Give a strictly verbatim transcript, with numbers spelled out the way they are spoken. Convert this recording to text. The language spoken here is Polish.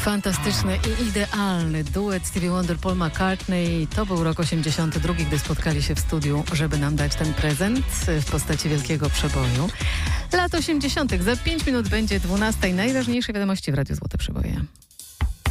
Fantastyczny i idealny duet Stevie Wonder, Paul McCartney. To był rok osiemdziesiąty drugi, gdy spotkali się w studiu, żeby nam dać ten prezent w postaci wielkiego przeboju. Lat osiemdziesiątych. Za pięć minut będzie dwunasta i najważniejsze wiadomości w Radiu Złote Przeboje.